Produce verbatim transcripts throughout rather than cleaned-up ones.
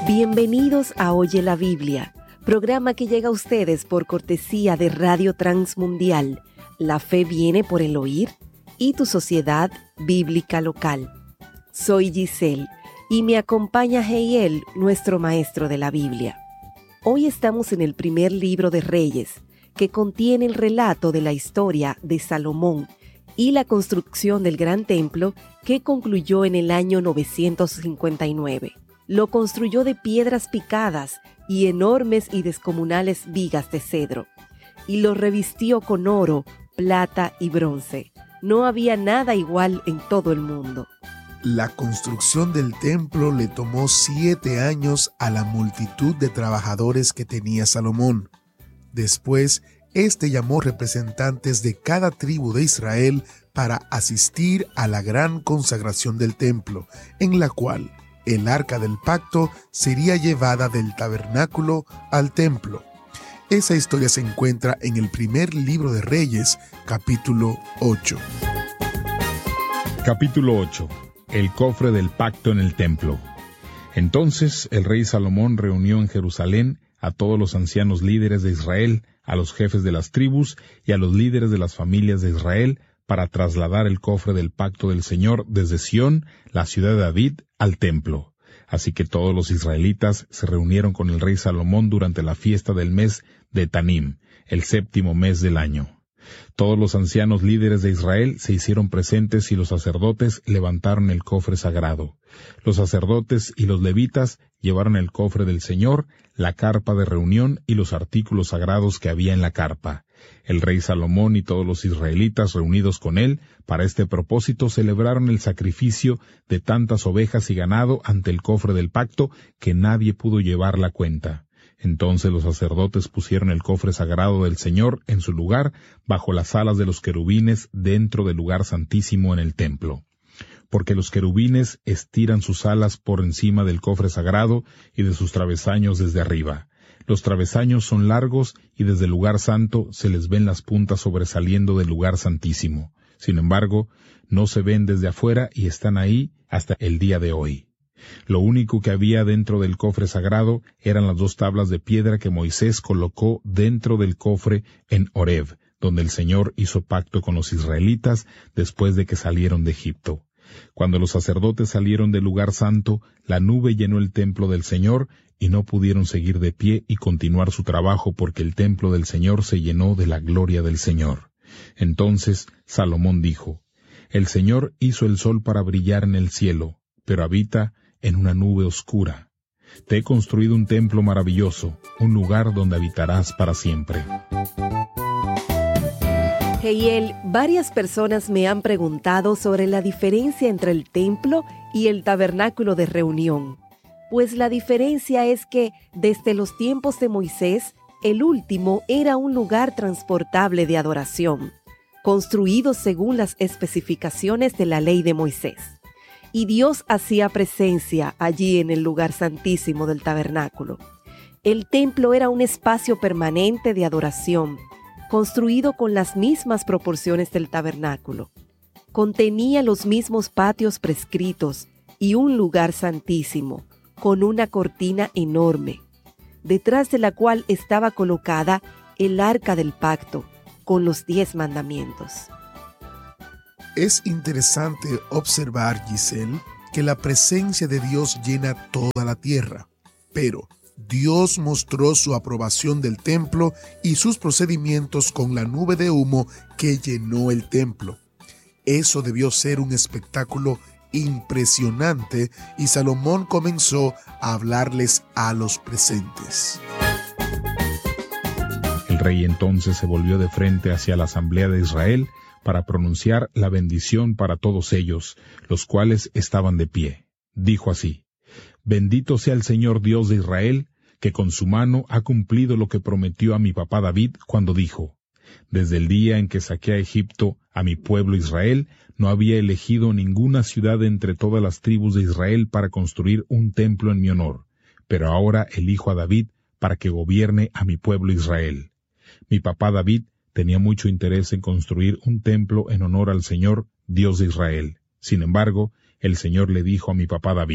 Bienvenidos a Oye la Biblia, programa que llega a ustedes por cortesía de Radio Transmundial. La fe viene por el oír y tu sociedad bíblica local. Soy Giselle y me acompaña Heiel, nuestro maestro de la Biblia. Hoy estamos en el primer libro de Reyes, que contiene el relato de la historia de Salomón y la construcción del gran templo que concluyó en el año novecientos cincuenta y nueve. Lo construyó de piedras picadas y enormes y descomunales vigas de cedro, y lo revistió con oro, plata y bronce. No había nada igual en todo el mundo. La construcción del templo le tomó siete años a la multitud de trabajadores que tenía Salomón. Después, éste llamó representantes de cada tribu de Israel para asistir a la gran consagración del templo, en la cual el arca del pacto sería llevada del tabernáculo al templo. Esa historia se encuentra en el primer libro de Reyes, capítulo ocho. Capítulo ocho. El cofre del pacto en el templo. Entonces el rey Salomón reunió en Jerusalén a todos los ancianos líderes de Israel, a los jefes de las tribus y a los líderes de las familias de Israel, para trasladar el cofre del pacto del Señor desde Sión, la ciudad de David, al templo. Así que todos los israelitas se reunieron con el rey Salomón durante la fiesta del mes de Tanim, el séptimo mes del año. Todos los ancianos líderes de Israel se hicieron presentes y los sacerdotes levantaron el cofre sagrado. Los sacerdotes y los levitas llevaron el cofre del Señor, la carpa de reunión y los artículos sagrados que había en la carpa. El rey Salomón y todos los israelitas reunidos con él para este propósito celebraron el sacrificio de tantas ovejas y ganado ante el cofre del pacto que nadie pudo llevar la cuenta. Entonces los sacerdotes pusieron el cofre sagrado del Señor en su lugar bajo las alas de los querubines dentro del lugar santísimo en el templo. Porque los querubines estiran sus alas por encima del cofre sagrado y de sus travesaños desde arriba. Los travesaños son largos y desde el lugar santo se les ven las puntas sobresaliendo del lugar santísimo. Sin embargo, no se ven desde afuera y están ahí hasta el día de hoy. Lo único que había dentro del cofre sagrado eran las dos tablas de piedra que Moisés colocó dentro del cofre en Horeb, donde el Señor hizo pacto con los israelitas después de que salieron de Egipto. Cuando los sacerdotes salieron del lugar santo, la nube llenó el templo del Señor y no pudieron seguir de pie y continuar su trabajo porque el templo del Señor se llenó de la gloria del Señor. Entonces Salomón dijo: El Señor hizo el sol para brillar en el cielo, pero habita en una nube oscura. Te he construido un templo maravilloso, un lugar donde habitarás para siempre. Heiel, varias personas me han preguntado sobre la diferencia entre el templo y el tabernáculo de reunión. Pues la diferencia es que, desde los tiempos de Moisés, el último era un lugar transportable de adoración, construido según las especificaciones de la ley de Moisés. Y Dios hacía presencia allí en el lugar santísimo del tabernáculo. El templo era un espacio permanente de adoración, construido con las mismas proporciones del tabernáculo. Contenía los mismos patios prescritos y un lugar santísimo, con una cortina enorme, detrás de la cual estaba colocada el arca del pacto, con los diez mandamientos. Es interesante observar, Giselle, que la presencia de Dios llena toda la tierra, pero Dios mostró su aprobación del templo y sus procedimientos con la nube de humo que llenó el templo. Eso debió ser un espectáculo impresionante y Salomón comenzó a hablarles a los presentes. El rey entonces se volvió de frente hacia la asamblea de Israel para pronunciar la bendición para todos ellos, los cuales estaban de pie. Dijo así: Bendito sea el Señor Dios de Israel, que con su mano ha cumplido lo que prometió a mi papá David cuando dijo: Desde el día en que saqué a Egipto a mi pueblo Israel, no había elegido ninguna ciudad entre todas las tribus de Israel para construir un templo en mi honor, pero ahora elijo a David para que gobierne a mi pueblo Israel. Mi papá David tenía mucho interés en construir un templo en honor al Señor, Dios de Israel. Sin embargo, el Señor le dijo a mi papá David: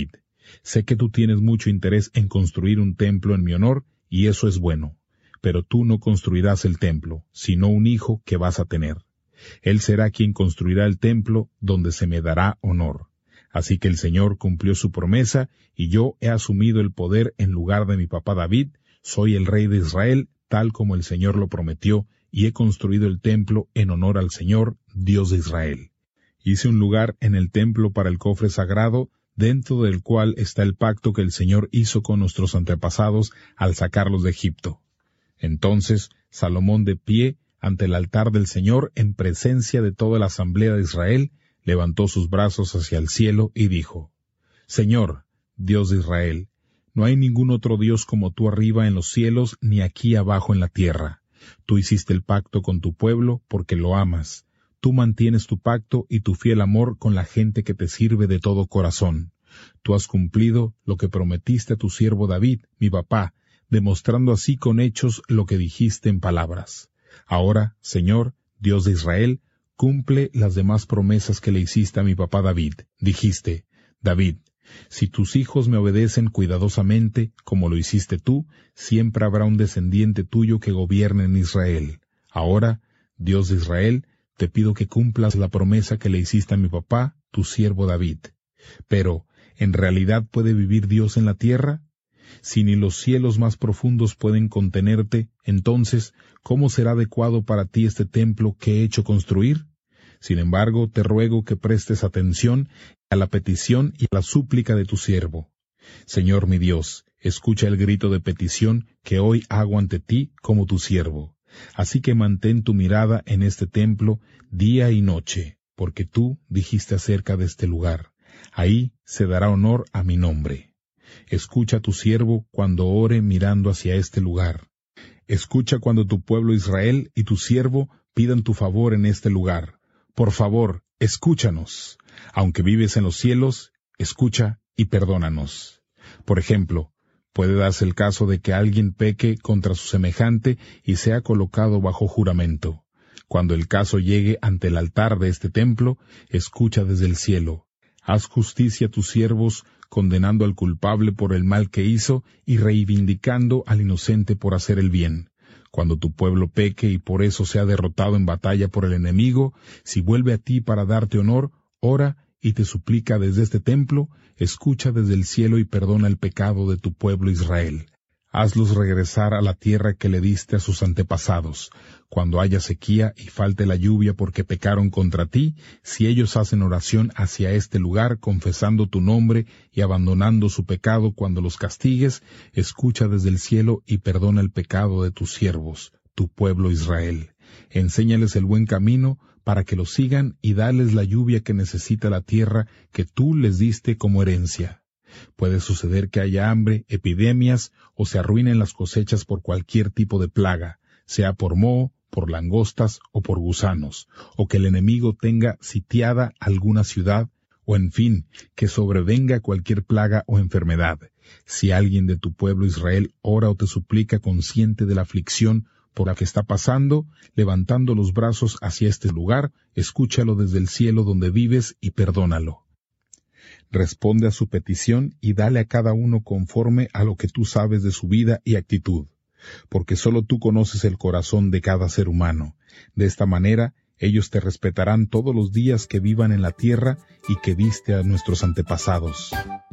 sé que tú tienes mucho interés en construir un templo en mi honor, y eso es bueno. Pero tú no construirás el templo, sino un hijo que vas a tener. Él será quien construirá el templo donde se me dará honor. Así que el Señor cumplió su promesa, y yo he asumido el poder en lugar de mi papá David. Soy el rey de Israel, tal como el Señor lo prometió, y he construido el templo en honor al Señor, Dios de Israel. Hice un lugar en el templo para el cofre sagrado, dentro del cual está el pacto que el Señor hizo con nuestros antepasados al sacarlos de Egipto. Entonces Salomón, de pie ante el altar del Señor, en presencia de toda la asamblea de Israel, levantó sus brazos hacia el cielo y dijo: Señor, Dios de Israel, no hay ningún otro Dios como tú arriba en los cielos ni aquí abajo en la tierra. Tú hiciste el pacto con tu pueblo porque lo amas. Tú mantienes tu pacto y tu fiel amor con la gente que te sirve de todo corazón. Tú has cumplido lo que prometiste a tu siervo David, mi papá, demostrando así con hechos lo que dijiste en palabras. Ahora, Señor, Dios de Israel, cumple las demás promesas que le hiciste a mi papá David. Dijiste: David, si tus hijos me obedecen cuidadosamente, como lo hiciste tú, siempre habrá un descendiente tuyo que gobierne en Israel. Ahora, Dios de Israel, te pido que cumplas la promesa que le hiciste a mi papá, tu siervo David. Pero, ¿en realidad puede vivir Dios en la tierra? Si ni los cielos más profundos pueden contenerte, entonces, ¿cómo será adecuado para ti este templo que he hecho construir? Sin embargo, te ruego que prestes atención a la petición y a la súplica de tu siervo. Señor mi Dios, escucha el grito de petición que hoy hago ante ti como tu siervo. Así que mantén tu mirada en este templo día y noche, porque tú dijiste acerca de este lugar: ahí se dará honor a mi nombre. Escucha a tu siervo cuando ore mirando hacia este lugar. Escucha cuando tu pueblo Israel y tu siervo pidan tu favor en este lugar. Por favor, escúchanos. Aunque vives en los cielos, escucha y perdónanos. Por ejemplo, puede darse el caso de que alguien peque contra su semejante y sea colocado bajo juramento. Cuando el caso llegue ante el altar de este templo, escucha desde el cielo. Haz justicia a tus siervos, condenando al culpable por el mal que hizo y reivindicando al inocente por hacer el bien. Cuando tu pueblo peque y por eso sea derrotado en batalla por el enemigo, si vuelve a ti para darte honor, ora y te suplica desde este templo, escucha desde el cielo y perdona el pecado de tu pueblo Israel. Hazlos regresar a la tierra que le diste a sus antepasados. Cuando haya sequía y falte la lluvia porque pecaron contra ti, si ellos hacen oración hacia este lugar confesando tu nombre y abandonando su pecado cuando los castigues, escucha desde el cielo y perdona el pecado de tus siervos, tu pueblo Israel. Enséñales el buen camino para que lo sigan y dales la lluvia que necesita la tierra que tú les diste como herencia. Puede suceder que haya hambre, epidemias, o se arruinen las cosechas por cualquier tipo de plaga, sea por moho, por langostas o por gusanos, o que el enemigo tenga sitiada alguna ciudad, o en fin, que sobrevenga cualquier plaga o enfermedad. Si alguien de tu pueblo Israel ora o te suplica consciente de la aflicción por la que está pasando, levantando los brazos hacia este lugar, escúchalo desde el cielo donde vives y perdónalo. Responde a su petición y dale a cada uno conforme a lo que tú sabes de su vida y actitud, porque solo tú conoces el corazón de cada ser humano. De esta manera, ellos te respetarán todos los días que vivan en la tierra y que diste a nuestros antepasados.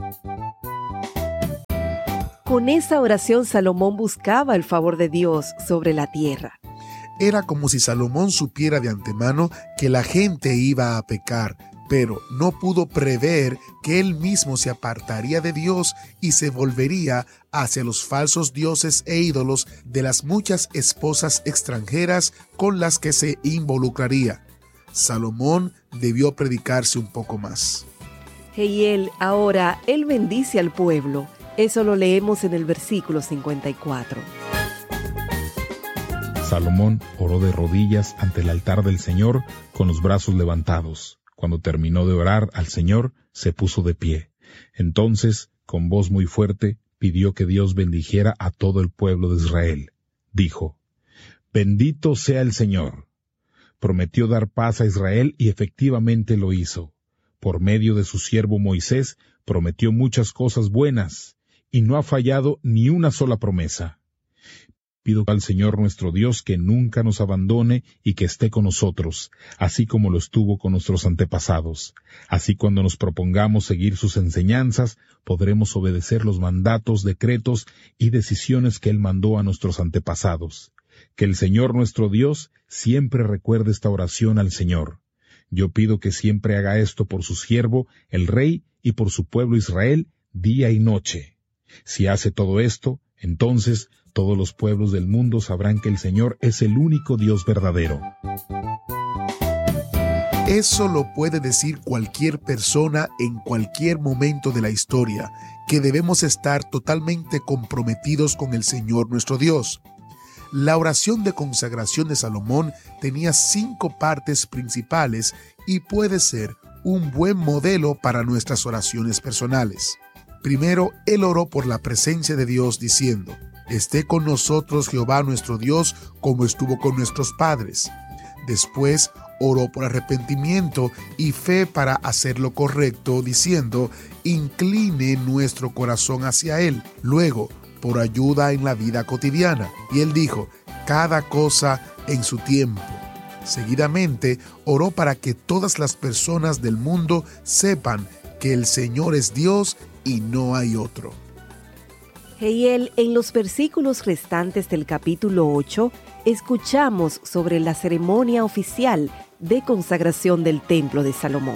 Con esa oración Salomón buscaba el favor de Dios sobre la tierra. Era como si Salomón supiera de antemano que la gente iba a pecar, pero no pudo prever que él mismo se apartaría de Dios y se volvería hacia los falsos dioses e ídolos de las muchas esposas extranjeras con las que se involucraría. Salomón debió predicarse un poco más. Y él, ahora, él bendice al pueblo. Eso lo leemos en el versículo cincuenta y cuatro. Salomón oró de rodillas ante el altar del Señor con los brazos levantados. Cuando terminó de orar al Señor, se puso de pie. Entonces, con voz muy fuerte, pidió que Dios bendijera a todo el pueblo de Israel. Dijo: Bendito sea el Señor. Prometió dar paz a Israel y efectivamente lo hizo. por medio de su siervo Moisés, prometió muchas cosas buenas, y no ha fallado ni una sola promesa. Pido al Señor nuestro Dios que nunca nos abandone y que esté con nosotros, así como lo estuvo con nuestros antepasados. Así cuando nos propongamos seguir sus enseñanzas, podremos obedecer los mandatos, decretos y decisiones que Él mandó a nuestros antepasados. Que el Señor nuestro Dios siempre recuerde esta oración al Señor. Yo pido que siempre haga esto por su siervo, el Rey, y por su pueblo Israel, día y noche. Si hace todo esto, entonces todos los pueblos del mundo sabrán que el Señor es el único Dios verdadero. Eso lo puede decir cualquier persona en cualquier momento de la historia, que debemos estar totalmente comprometidos con el Señor nuestro Dios. La oración de consagración de Salomón tenía cinco partes principales y puede ser un buen modelo para nuestras oraciones personales. Primero, él oró por la presencia de Dios diciendo: «Esté con nosotros Jehová nuestro Dios, como estuvo con nuestros padres». Después, oró por arrepentimiento y fe para hacer lo correcto, diciendo: «Incline nuestro corazón hacia Él». Luego, por ayuda en la vida cotidiana. Y él dijo: «Cada cosa en su tiempo». Seguidamente, oró para que todas las personas del mundo sepan que el Señor es Dios y no hay otro. Heiel, en los versículos restantes del capítulo ocho, escuchamos sobre la ceremonia oficial de consagración del templo de Salomón.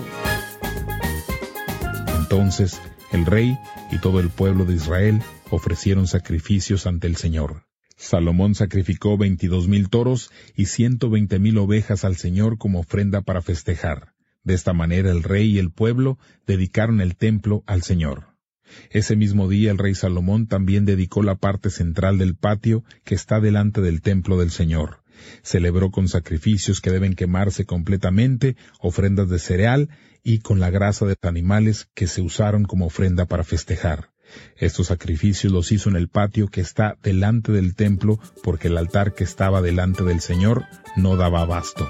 Entonces, el rey y todo el pueblo de Israel ofrecieron sacrificios ante el Señor. Salomón sacrificó veintidós mil toros y ciento veinte mil ovejas al Señor como ofrenda para festejar. De esta manera el rey y el pueblo dedicaron el templo al Señor. Ese mismo día el rey Salomón también dedicó la parte central del patio que está delante del templo del Señor. Celebró con sacrificios que deben quemarse completamente, ofrendas de cereal y con la grasa de animales que se usaron como ofrenda para festejar. Estos sacrificios los hizo en el patio que está delante del templo, porque el altar que estaba delante del Señor no daba abasto.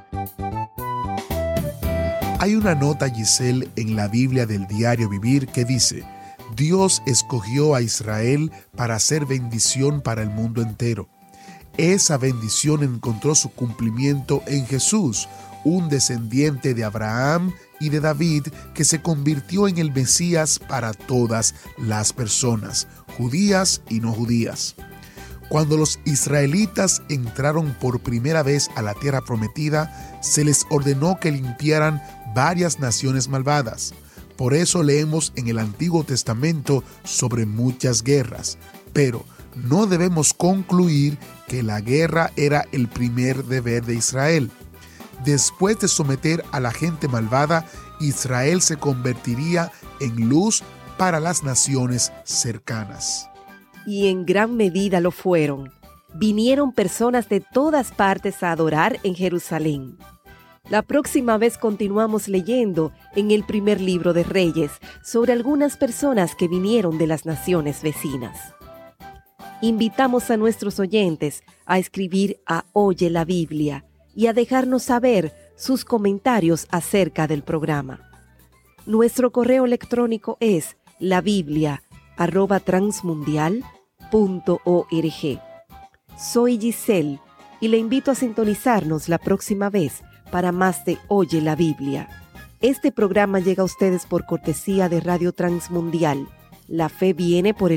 Hay una nota, Giselle, en la Biblia del Diario Vivir que dice: Dios escogió a Israel para hacer bendición para el mundo entero. Esa bendición encontró su cumplimiento en Jesús, un descendiente de Abraham y de David que se convirtió en el Mesías para todas las personas, judías y no judías. Cuando los israelitas entraron por primera vez a la tierra prometida, se les ordenó que limpiaran varias naciones malvadas. Por eso leemos en el Antiguo Testamento sobre muchas guerras, pero no debemos concluir que la guerra era el primer deber de Israel. Después de someter a la gente malvada, Israel se convertiría en luz para las naciones cercanas. Y en gran medida lo fueron. Vinieron personas de todas partes a adorar en Jerusalén. La próxima vez continuamos leyendo en el primer libro de Reyes sobre algunas personas que vinieron de las naciones vecinas. Invitamos a nuestros oyentes a escribir a Oye la Biblia y a dejarnos saber sus comentarios acerca del programa. Nuestro correo electrónico es labiblia arroba transmundial punto org. Soy Giselle y le invito a sintonizarnos la próxima vez para más de Oye la Biblia. Este programa llega a ustedes por cortesía de Radio Transmundial. La fe viene por el